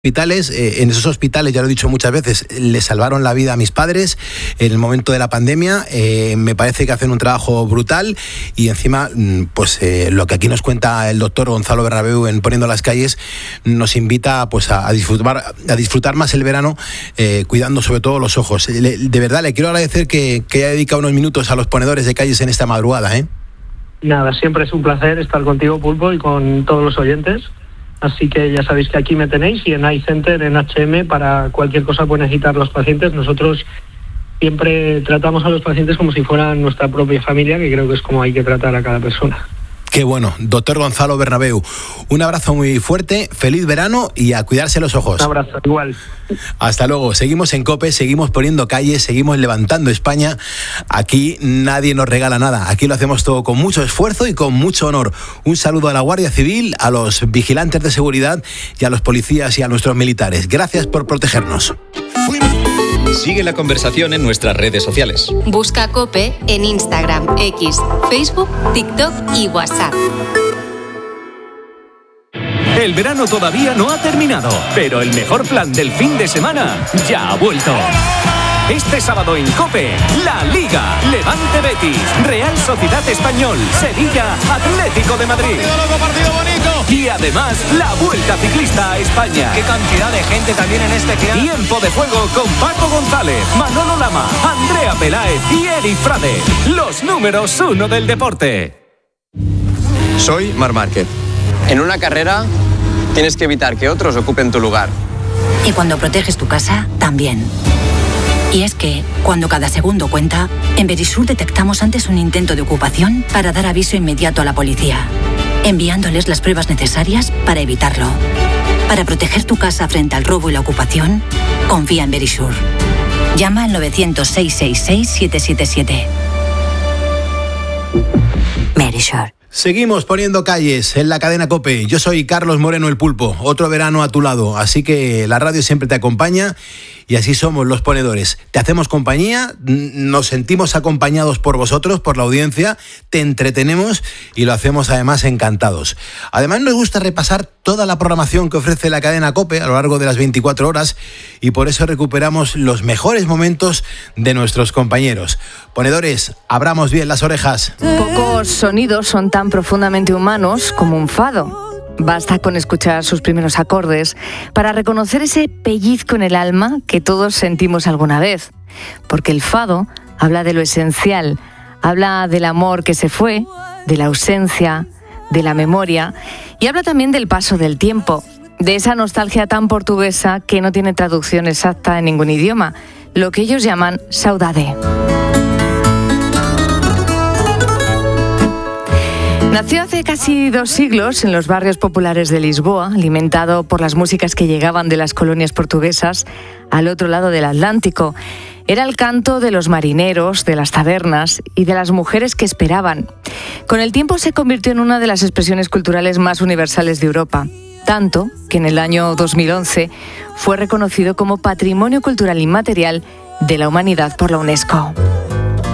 hospitales, en esos hospitales, ya lo he dicho muchas veces, le salvaron la vida a mis padres en el momento de la pandemia. Me parece que hacen un trabajo brutal y encima, pues lo que aquí nos cuenta el doctor Gonzalo Bernabéu en Poniendo las Calles nos invita pues a disfrutar más el verano, cuidando sobre todo los ojos. De verdad, le quiero agradecer que haya dedicado unos minutos a los ponedores de calles en esta madrugada. Nada, siempre es un placer estar contigo, Pulpo, y con todos los oyentes. Así que ya sabéis que aquí me tenéis y en iCenter, en HM, para cualquier cosa pueden necesitar los pacientes. Nosotros siempre tratamos a los pacientes como si fueran nuestra propia familia, que creo que es como hay que tratar a cada persona. Qué bueno, doctor Gonzalo Bernabéu. Un abrazo muy fuerte, feliz verano y a cuidarse los ojos. Un abrazo, igual. Hasta luego. Seguimos en COPE, seguimos poniendo calles, seguimos levantando España. Aquí nadie nos regala nada. Aquí lo hacemos todo con mucho esfuerzo y con mucho honor. Un saludo a la Guardia Civil, a los vigilantes de seguridad y a los policías y a nuestros militares. Gracias por protegernos. Sigue la conversación en nuestras redes sociales. Busca COPE en Instagram, X, Facebook, TikTok y WhatsApp. El verano todavía no ha terminado, pero el mejor plan del fin de semana ya ha vuelto. Este sábado en COPE, La Liga, Levante Betis, Real Sociedad Español, Sevilla, Atlético de Madrid. Partido bonito. Y además, la Vuelta Ciclista a España. Qué cantidad de gente también en este que Tiempo de juego con Paco González, Manolo Lama, Andrea Peláez y Eri Frade. Los números 1 del deporte. Soy Marc Márquez. En una carrera tienes que evitar que otros ocupen tu lugar. Y cuando proteges tu casa, también. Y es que, cuando cada segundo cuenta, en Verisur detectamos antes un intento de ocupación para dar aviso inmediato a la policía, enviándoles las pruebas necesarias para evitarlo. Para proteger tu casa frente al robo y la ocupación, confía en Verisur. Llama al 900-666-777. Verisur. Seguimos poniendo calles en la cadena COPE. Yo soy Carlos Moreno el Pulpo, otro verano a tu lado, así que la radio siempre te acompaña y así somos los ponedores. Te hacemos compañía, nos sentimos acompañados por vosotros, por la audiencia, te entretenemos y lo hacemos además encantados. Además nos gusta repasar toda la programación que ofrece la cadena COPE a lo largo de las 24 horas y por eso recuperamos los mejores momentos de nuestros compañeros. Ponedores, abramos bien las orejas. Pocos sonidos son tan profundamente humanos como un fado. Basta con escuchar sus primeros acordes para reconocer ese pellizco en el alma que todos sentimos alguna vez. Porque el fado habla de lo esencial, habla del amor que se fue, de la ausencia, de la memoria y habla también del paso del tiempo, de esa nostalgia tan portuguesa que no tiene traducción exacta en ningún idioma, lo que ellos llaman saudade. Nació hace casi 2 siglos en los barrios populares de Lisboa, alimentado por las músicas que llegaban de las colonias portuguesas al otro lado del Atlántico. Era el canto de los marineros, de las tabernas y de las mujeres que esperaban. Con el tiempo se convirtió en una de las expresiones culturales más universales de Europa, tanto que en el año 2011 fue reconocido como Patrimonio Cultural Inmaterial de la Humanidad por la UNESCO.